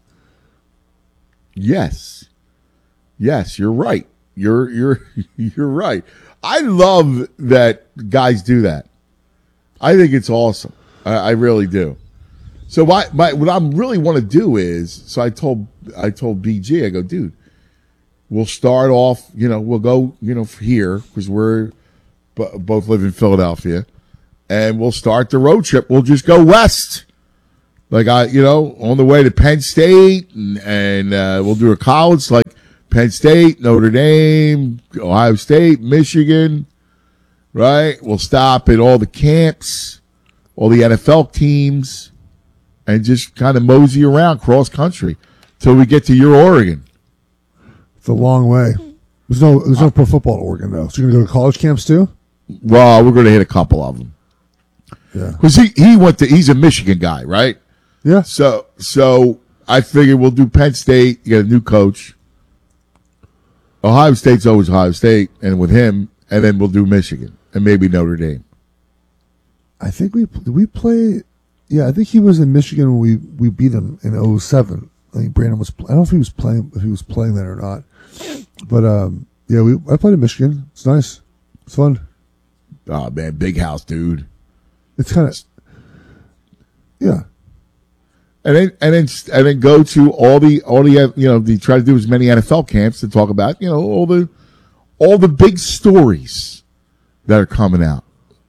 Yes, you're right. You're right. I love that guys do that. I think it's awesome. I really do. So what I really want to do is, so I told BG, I go, dude, we'll start off, we'll go, here because we're both live in Philadelphia, and we'll start the road trip. We'll just go west. Like on the way to Penn State, and we'll do a college like Penn State, Notre Dame, Ohio State, Michigan, right? We'll stop at all the camps, all the NFL teams, and just kind of mosey around cross country till we get to your Oregon. It's a long way. There's no pro football in Oregon though. So you're gonna go to college camps too? Well, we're gonna hit a couple of them. Yeah, because he's a Michigan guy, right? Yeah. So I figured we'll do Penn State. You get a new coach. Ohio State's always Ohio State, and with him, and then we'll do Michigan and maybe Notre Dame. I think we play. Yeah, I think he was in Michigan when we beat him in 2007. I think Brandon was. I don't know if he was playing then or not. But I played in Michigan. It's nice. It's fun. Oh man, big house, dude. It's kind of yeah. And then go to all the they try to do as many NFL camps to talk about all the big stories that are coming out.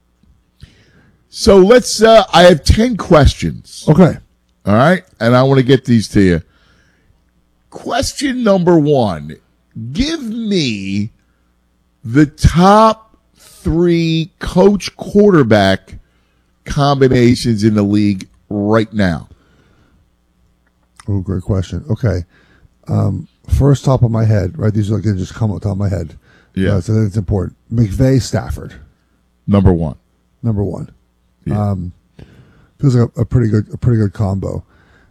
So let's I have 10 questions. Okay. All right, and I want to get these to you. Question number 1: give me the top 3 coach quarterback combinations in the league right now. Oh, great question. Okay. First, top of my head, right? These are like they just come on top of my head. Yeah. So that's important. McVay, Stafford. Number one. Yeah. Feels like a pretty good combo.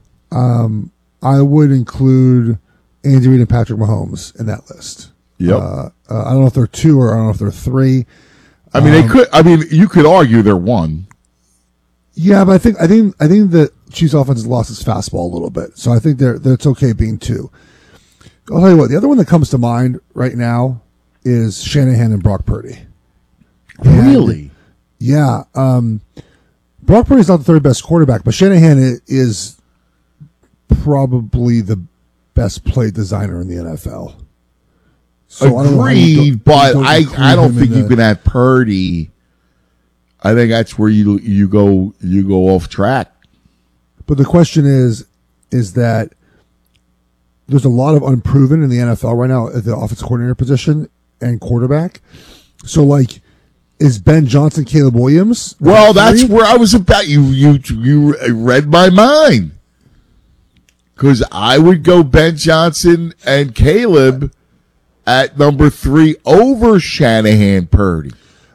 I would include Andy Reid and Patrick Mahomes in that list. Yep. I don't know if they're 2 or I don't know if they're 3. I mean, they could. I mean, you could argue they're 1. Yeah, but I think the Chiefs offense has lost its fastball a little bit, so I think it's okay being 2. I'll tell you what. The other one that comes to mind right now is Shanahan and Brock Purdy. Really? Yeah. Brock Purdy's not the third best quarterback, but Shanahan is probably the best play designer in the NFL. So agreed, but I don't think you can have Purdy. I think that's where you go off track. But the question is that there's a lot of unproven in the NFL right now at the offensive coordinator position and quarterback. So, like, is Ben Johnson, Caleb Williams? Well, that's where I was about. You read my mind. Because I would go Ben Johnson and Caleb at number 3 over Shanahan, Purdy.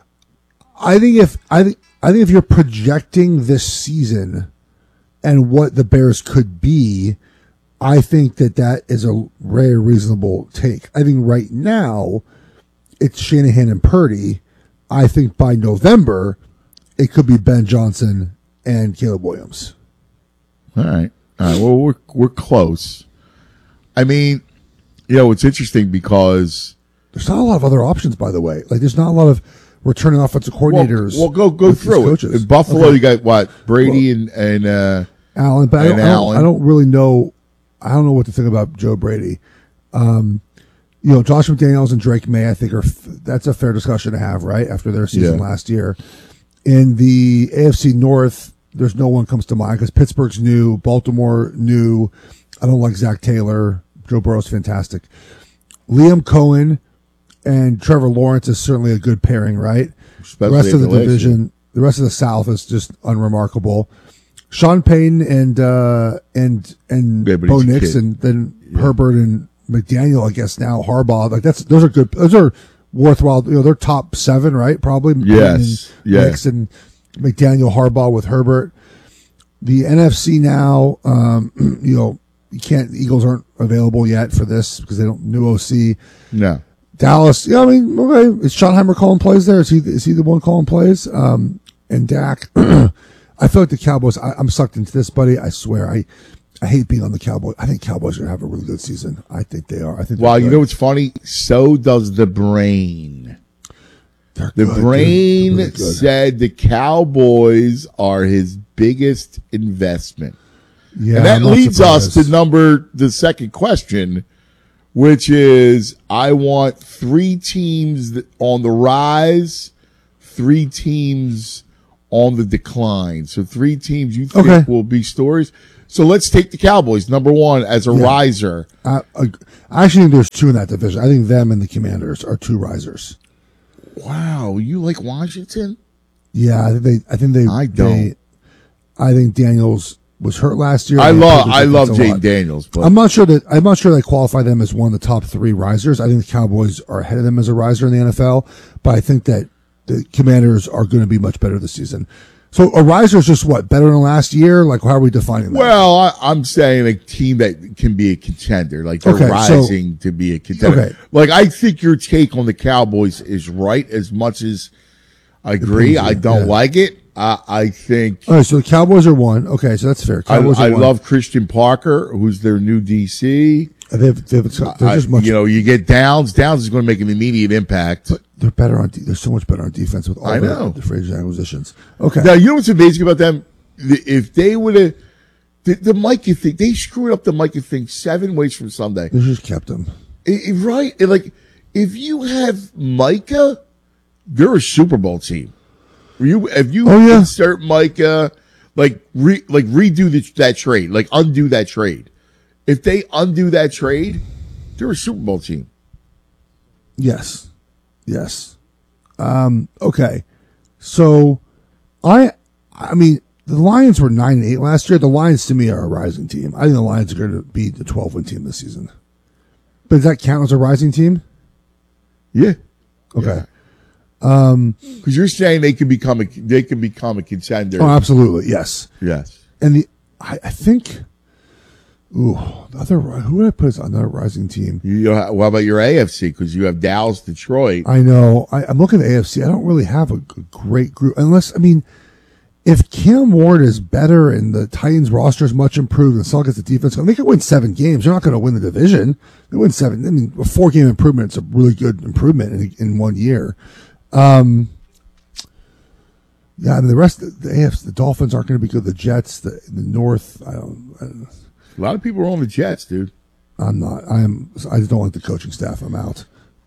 I think if you're projecting this season and what the Bears could be, I think that is a very reasonable take. I think right now it's Shanahan and Purdy. I think by November it could be Ben Johnson and Caleb Williams. All right. Well, we're close. I mean, it's interesting because there's not a lot of other options. By the way, like there's not a lot of returning offensive coordinators. Well, go through it. In Buffalo, You got what? Brady and Allen. But I don't really know. I don't know what to think about Joe Brady. Josh McDaniels and Drake May, I think that's a fair discussion to have, right? After their season last year. In the AFC North, there's no one comes to mind because Pittsburgh's new, Baltimore new. I don't like Zach Taylor. Joe Burrow's fantastic. Liam Cohen and Trevor Lawrence is certainly a good pairing, right? Especially the rest of the Appalachian. division, the rest of the South is just unremarkable. Sean Payton and but Bo he's a Nix, kid. and then Herbert and McDaniel, I guess now Harbaugh. Like those are good. Those are worthwhile. They're top 7, right? Probably. Yes. Payton, Yeah. Nix and McDaniel, Harbaugh with Herbert. The NFC now, you can't. The Eagles aren't available yet for this because they don't new OC. No. Dallas, yeah, I mean, okay, is Schottenheimer calling plays there? Is he the one calling plays? And Dak, I feel like the Cowboys. I'm sucked into this, buddy. I swear, I hate being on the Cowboys. I think Cowboys are gonna have a really good season. I think they are. I think. Well, you know what's funny? So does the brain. The good, brain dude. They're really good. said the Cowboys are his biggest investment. Yeah, and that I'm not leads us surprised. to the second question, which is I want 3 teams on the rise, 3 teams on the decline. So 3 teams you think Okay. will be stories. So let's take the Cowboys, number 1, as a riser. I actually think there's 2 in that division. I think them and the Commanders are 2 risers. Wow, you like Washington? Yeah, I think they. I don't. I think Daniels was hurt last year. I They love improved their defense a Jaden lot. Daniels, but I'm not sure they qualify them as one of the top 3 risers. I think the Cowboys are ahead of them as a riser in the NFL, but I think that the Commanders are going to be much better this season. So a riser is just what, better than last year? Like, how are we defining that? well, I'm saying a team that can be a contender, like they're Okay, so- rising to be a contender. Okay. Like I think your take on the Cowboys is right. As much as I agree, Depends, I don't yeah. like it. I think All right, so the Cowboys are 1. Okay, so that's fair. I Cowboys are 1. love Christian Parker, who's their new DC. They're just much. You get Downs. Downs is going to make an immediate impact. They're better on. They're so much better on defense with all I know. the free agent acquisitions. Okay. Now, you know what's amazing about them? If they would have, the Micah thing, they screwed up the Micah thing 7 ways from Sunday. They just kept them. Right? Like, if you have Micah, they're a Super Bowl team. If you insert Micah, redo that trade, like undo that trade. If they undo that trade, they're a Super Bowl team. Yes. Okay. So, I mean, the Lions were 9-8 last year. The Lions to me are a rising team. I think the Lions are going to be the 12-win team this season. But does that count as a rising team? Yeah. Okay. Because you're saying they can become a contender. Oh, absolutely. Yes. Yes. And I think. Ooh, who would I put as another rising team? What about your AFC? Because you have Dallas, Detroit. I know. I'm looking at the AFC. I don't really have a great group. Unless, I mean, if Cam Ward is better and the Titans roster is much improved and so gets the defense, they could win 7 games. They're not going to win the division. They win 7. I mean, a 4-game improvement is a really good improvement in 1 year. Yeah, I mean, the rest of the AFC, the Dolphins aren't going to be good. The Jets, the North, I don't. A lot of people are on the Jets, dude. I'm not. I just don't like the coaching staff. I'm out.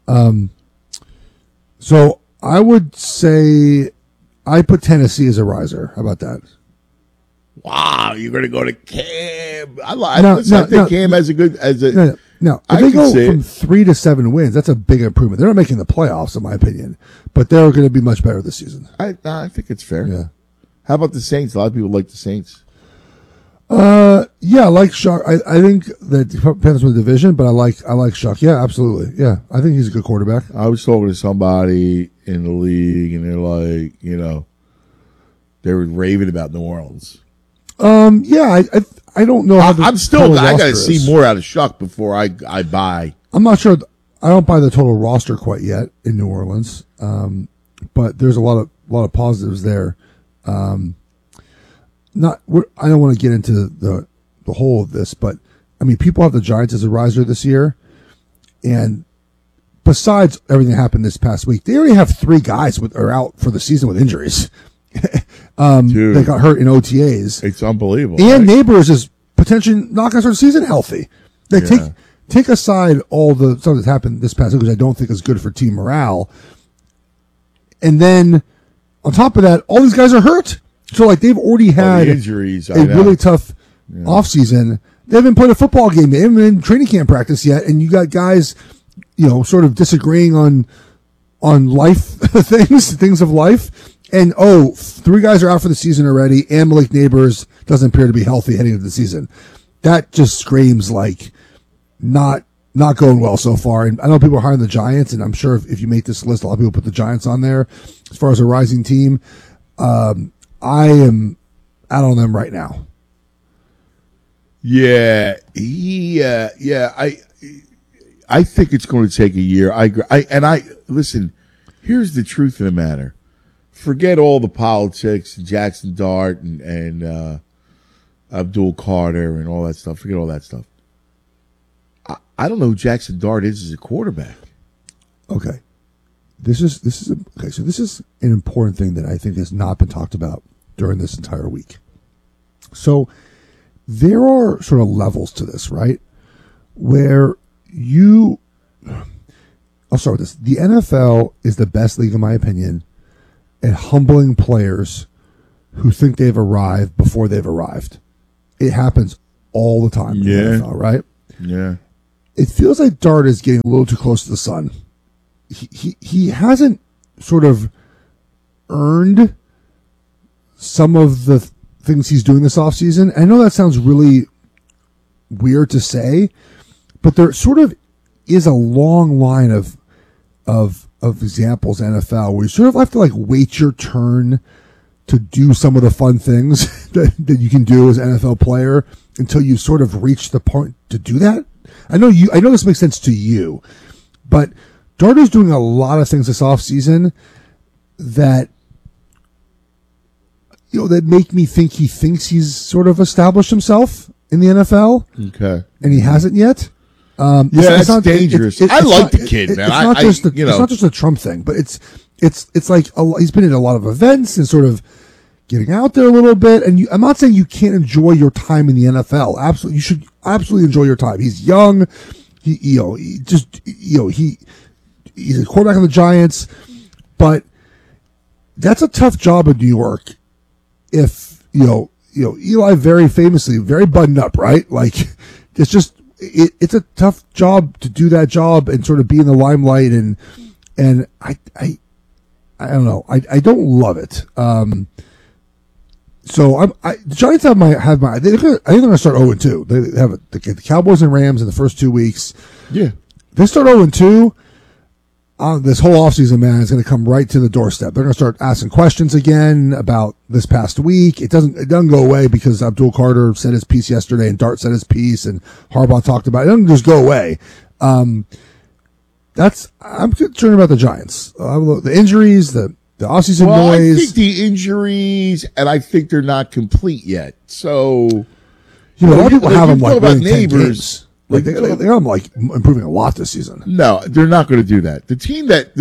So I would say I put Tennessee as a riser. How about that? Wow, you're going to go to Cam. I think Cam has a good No, I if they can go see from it. 3 to 7 wins, that's a big improvement. They're not making the playoffs, in my opinion, but they're going to be much better this season. I think it's fair. Yeah. How about the Saints? A lot of people like the Saints. Yeah, I like Shock. I think that depends on the division, but I like Shock. Yeah, absolutely. Yeah, I think he's a good quarterback. I was talking to somebody in the league, and they're like, they were raving about New Orleans. Yeah, I don't know how. I got to see more out of Shuck before I buy. I'm not sure. I don't buy the total roster quite yet in New Orleans, but there's a lot of positives there. I don't want to get into the whole of this, but I mean, people have the Giants as a riser this year, and besides everything that happened this past week, they already have 3 guys are out for the season with injuries. Dude, they got hurt in OTAs. It's unbelievable. And Neighbors is potentially not going to start the season healthy. Take aside all the stuff that's happened this past week, which I don't think is good for team morale. And then on top of that, all these guys are hurt. So like they've already had injuries, a really tough offseason. They haven't played a football game. They haven't been in training camp practice yet. And you got guys, sort of disagreeing on life things of life. And 3 guys are out for the season already, and Malik Neighbors doesn't appear to be healthy heading into the season. That just screams like not going well so far. And I know people are high on the Giants, and I'm sure if you make this list, a lot of people put the Giants on there as far as a rising team. I am out on them right now. Yeah. I think it's going to take a year. I agree. Listen, here's the truth of the matter. Forget all the politics, Jackson Dart and Abdul Carter and all that stuff. Forget all that stuff. I don't know who Jackson Dart is as a quarterback. Okay. So this is an important thing that I think has not been talked about during this entire week. So there are sort of levels to this, right? Where I'll start with this. The NFL is the best league, in my opinion, at humbling players who think they've arrived before they've arrived. It happens all the time in the NFL, right? Yeah. It feels like Dart is getting a little too close to the sun. He hasn't sort of earned some of the things he's doing this offseason. I know that sounds really weird to say, but there sort of is a long line of examples in NFL where you sort of have to like wait your turn to do some of the fun things that you can do as an NFL player until you sort of reach the point to do that. I know this makes sense to you, but Dart is doing a lot of things this offseason that that make me think he thinks he's sort of established himself in the NFL. Okay. And he hasn't yet. It's not dangerous. I like the kid, man. It's not just a Trump thing, but it's like he's been in a lot of events and sort of getting out there a little bit. And I'm not saying you can't enjoy your time in the NFL. Absolutely, you should absolutely enjoy your time. He's young. He's a quarterback on the Giants, but that's a tough job in New York. If Eli very famously very buttoned up, right? Like it's a tough job to do that job and sort of be in the limelight, and I don't know. I don't love it. So the Giants have my. I think they're going to start 0-2. They have the Cowboys and Rams in the first 2 weeks. Yeah, they start 0-2. This whole offseason, man, is going to come right to the doorstep. They're going to start asking questions again about this past week. It doesn't go away because Abdul Carter said his piece yesterday and Dart said his piece and Harbaugh talked about it. It doesn't just go away. I'm concerned about the Giants. The injuries, the offseason noise. I think the injuries, and I think they're not complete yet. So, a lot of people have them like winning 10 Neighbors. games. Like they're improving a lot this season. No, they're not going to do that. The team that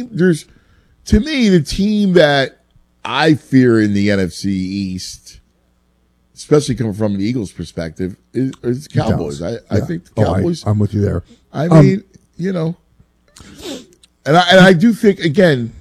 I fear in the NFC East, especially coming from the Eagles' perspective, is Cowboys. I think the Cowboys. I'm with you there. I mean, and I do think again,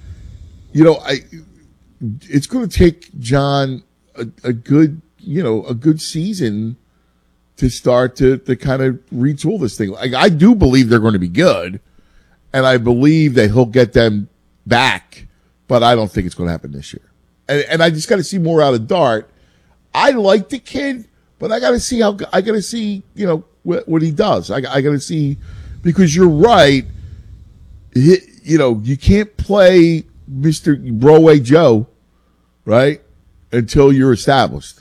it's going to take John a good season to start to kind of retool this thing. Like, I do believe they're going to be good, and I believe that he'll get them back, but I don't think it's going to happen this year. And I just got to see more out of Dart. I like the kid, but I got to see what he does. I got to see, because you're right. You can't play Mr. Broadway Joe, right, until you're established.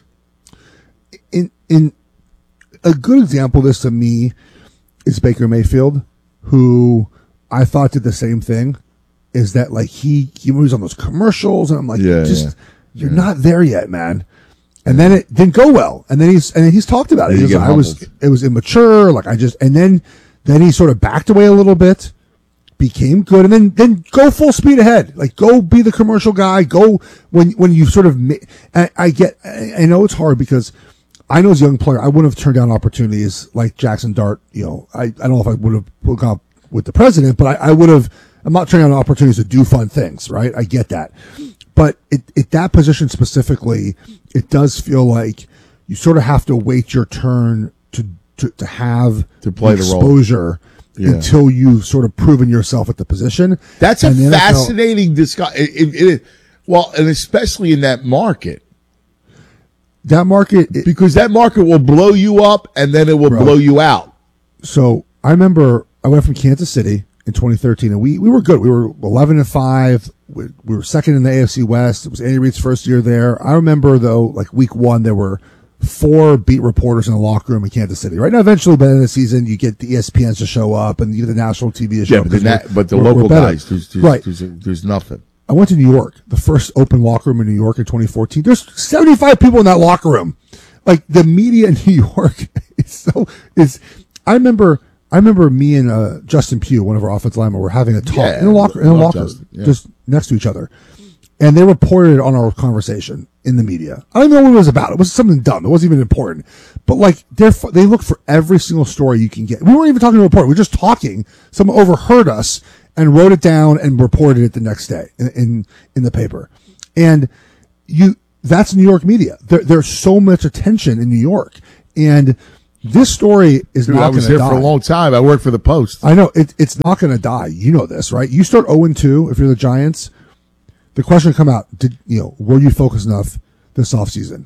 In a good example of this to me is Baker Mayfield, who I thought did the same thing. Is that like he moves on those commercials, and I'm like, you're not there yet, man. And then it didn't go well, and then he's talked about it. It was immature, and then he sort of backed away a little bit, became good, and then go full speed ahead, like go be the commercial guy. Go when you sort of. I know it's hard because I know as a young player, I wouldn't have turned down opportunities like Jackson Dart. I don't know if I would have gone with the president, but I would have. I'm not turning down opportunities to do fun things, right? I get that. But at that position specifically, it does feel like you sort of have to wait your turn to have to play the exposure until you've sort of proven yourself at the position. That's a And the NFL fascinating discussion. Well, and especially in that market. That market, because that market will blow you up and then it will blow you out. So I remember I went from Kansas City in 2013, and we were good. We were 11-5. We were second in the AFC West. It was Andy Reid's first year there. I remember though, like week 1, there were 4 beat reporters in the locker room in Kansas City. Right now, eventually, by the end of the season, you get the ESPNs to show up and you get the national TV to show up. But the local guys, there's nothing. I went to New York, the first open locker room in New York in 2014. There's 75 people in that locker room. Like the media in New York I remember me and Justin Pugh, one of our offensive linemen, were having a talk in a locker just next to each other. And they reported on our conversation in the media. I don't know what it was about. It was something dumb. It wasn't even important. But like they look for every single story you can get. We weren't even talking to a reporter. We were just talking. Someone overheard us and wrote it down and reported it the next day in the paper. And that's New York media. There's so much attention in New York. And this story is not going to die. I was here for a long time. I worked for the Post. I know. It's not going to die. You know this, right? You start 0-2 if you're the Giants. The question will come out, were you focused enough this offseason?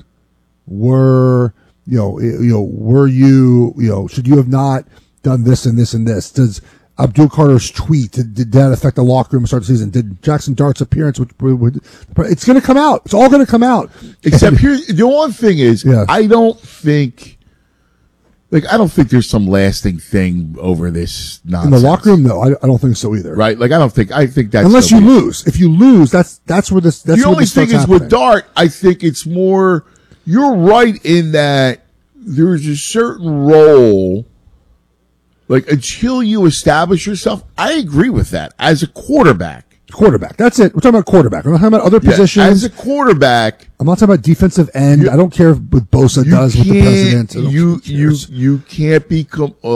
Should you have not done this and this and this? Does Abdul Carter's tweet, did that affect the locker room to start the season? Did Jackson Dart's appearance, it's going to come out. It's all going to come out. Except here, the one thing is, I don't think there's some lasting thing over this nonsense. In the locker room, no, I don't think so either. Right? Like, I think that's unless you lose. If you lose, that's where this. That's the only thing is with Dart. I think it's more. You're right in that there's a certain role. Like, until you establish yourself, I agree with that as a quarterback. That's it. We're talking about quarterback. We're not talking about other positions. As a quarterback, I'm not talking about defensive end. I don't care what Bosa does with the president. You can't be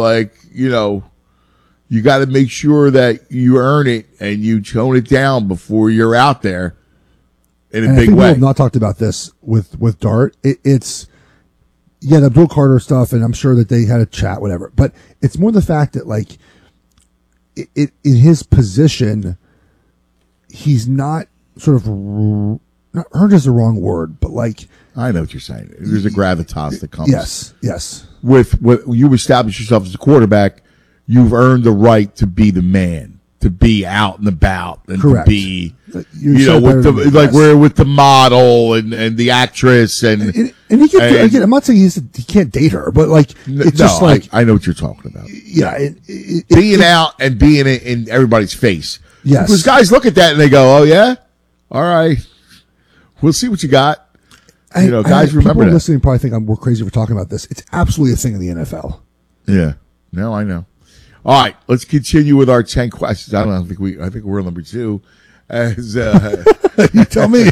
you got to make sure that you earn it and you tone it down before you're out there in a big way. We have not talked about this with Dart. It's the Abdul Carter stuff, and I'm sure that they had a chat, whatever. But it's more the fact that like in his position, he's not sort of not earned is the wrong word, but like I know what you're saying. There's a gravitas that comes. Yes. With you establish yourself as a quarterback, you've earned the right to be the man, to be out and about, and Correct. to be with the model and the actress and he can. Again, I'm not saying he can't date her, but like it's just like I know what you're talking about. Yeah, being out and being in everybody's face. Yes, because guys look at that and they go, "Oh yeah, all right, we'll see what you got." Guys remember that. Listening probably think we're crazy for talking about this. It's absolutely a thing in the NFL. Yeah, no, I know. All right, let's continue with our 10 questions. I think we're on number 2. As you tell me.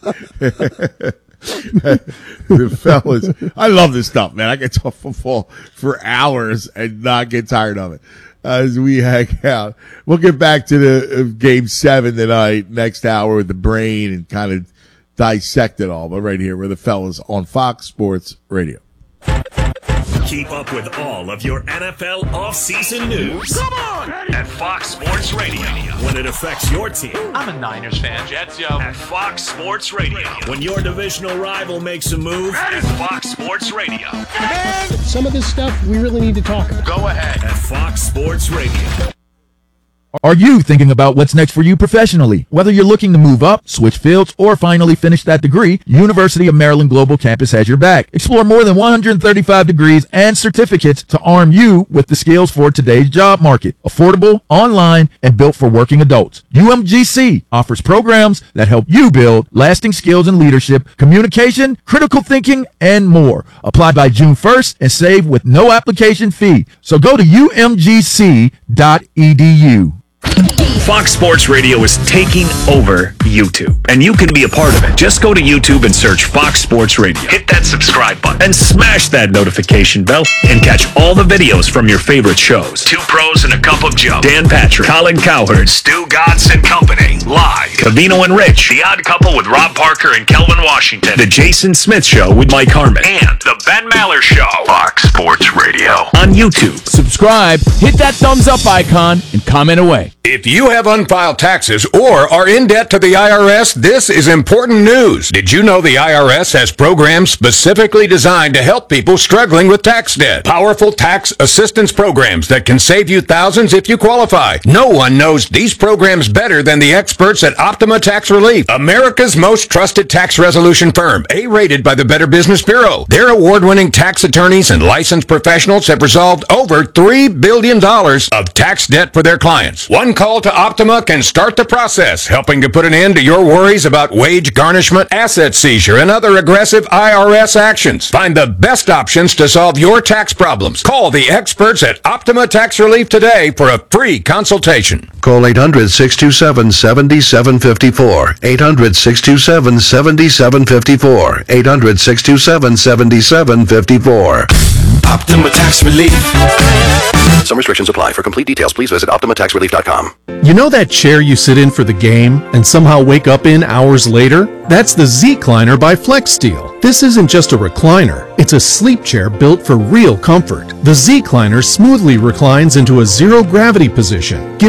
The fellas, I love this stuff, man. I can talk football for hours and not get tired of it. As we hang out, we'll get back to the game 7 tonight, next hour with the brain and kind of dissect it all. But right here, we're the fellas on Fox Sports Radio. Keep up with all of your NFL offseason news. Come on! At Fox Sports Radio. When it affects your team. I'm a Niners fan. Jets, yo. At Fox Sports Radio. When your divisional rival makes a move. At Fox Sports Radio. Man, some of this stuff we really need to talk about. Go ahead. At Fox Sports Radio. Are you thinking about what's next for you professionally? Whether you're looking to move up, switch fields, or finally finish that degree, University of Maryland Global Campus has your back. Explore more than 135 degrees and certificates to arm you with the skills for today's job market. Affordable, online, and built for working adults. UMGC offers programs that help you build lasting skills in leadership, communication, critical thinking, and more. Apply by June 1st and save with no application fee. So go to umgc.edu. Fox Sports Radio is taking over YouTube, and you can be a part of it. Just go to YouTube and search Fox Sports Radio. Hit that subscribe button and smash that notification bell and catch all the videos from your favorite shows. Two Pros and a Cup of Joe. Dan Patrick, Colin Cowherd, Stu Gatz and Company. Live. Cavino and Rich. The Odd Couple with Rob Parker and Kelvin Washington. The Jason Smith Show with Mike Harmon. And The Ben Maller Show. Fox Sports Radio. On YouTube. Subscribe, hit that thumbs up icon, and comment away. If you have unfiled taxes or are in debt to the IRS, this is important news. Did you know the IRS has programs specifically designed to help people struggling with tax debt? Powerful tax assistance programs that can save you thousands if you qualify. No one knows these programs better than the experts at Optima Tax Relief, America's most trusted tax resolution firm, A-rated by the Better Business Bureau. Their award-winning tax attorneys and licensed professionals have resolved over $3 billion of tax debt for their clients. One call to Optima can start the process, helping to put an end to your worries about wage garnishment, asset seizure, and other aggressive IRS actions. Find the best options to solve your tax problems. Call the experts at Optima Tax Relief today for a free consultation. Call 800-627-7754. 800-627-7754. 800-627-7754. Optima Tax Relief. Some restrictions apply. For complete details, please visit OptimaTaxRelief.com. You know that chair you sit in for the game and somehow wake up in hours later? That's the Z-Cliner by FlexSteel. This isn't just a recliner. It's a sleep chair built for real comfort. The Z-Cliner smoothly reclines into a zero-gravity position,